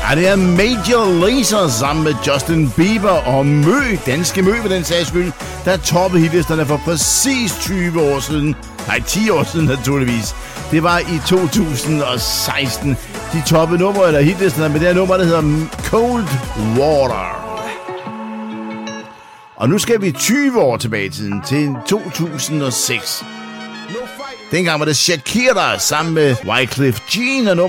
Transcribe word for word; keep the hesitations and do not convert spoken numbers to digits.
Ja, det er Major Lazer sammen med Justin Bieber og Mø, danske Mø for den sags skyld, der toppede hitlisterne for præcis tyve år siden. Nej, ti år siden naturligvis. Det var i to tusind og seksten. De toppede nummer eller hitlisterne med det her nummer, der hedder Cold Water. Og nu skal vi tyve år tilbage i tiden, til to tusind og seks. Dengang var det Shakira sammen med Wyclef Jean og